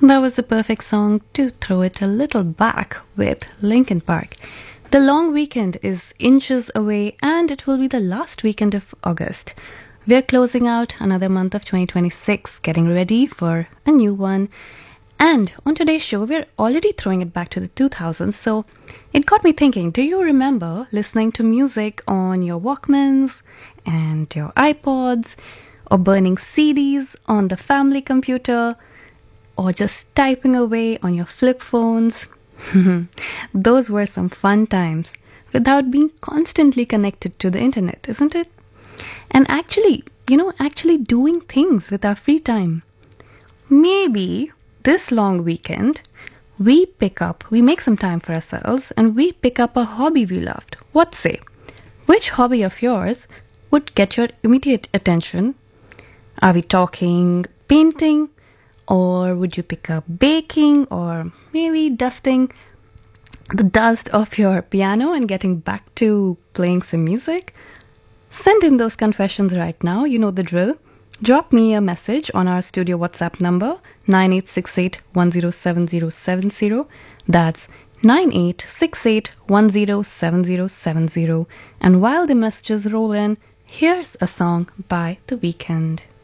That was the perfect song to throw it a little back with Linkin Park. The long weekend is inches away and it will be the last weekend of August. We're closing out another month of 2026, getting ready for a new one. And on today's show, we're already throwing it back to the 2000s, so it got me thinking, do you remember listening to music on your Walkmans and your iPods, or burning CDs on the family computer, or just typing away on your flip phones? Those were some fun times without being constantly connected to the internet, isn't it? And actually doing things with our free time. Maybe this long weekend, we make some time for ourselves and we pick up a hobby we loved. What say? Which hobby of yours would get your immediate attention? Are we talking painting? Or would you pick up baking or maybe dusting the dust off your piano and getting back to playing some music? Send in those confessions right now. You know the drill. Drop me a message on our studio WhatsApp number 9868107070. That's 9868107070. And while the messages roll in, here's a song by The Weeknd.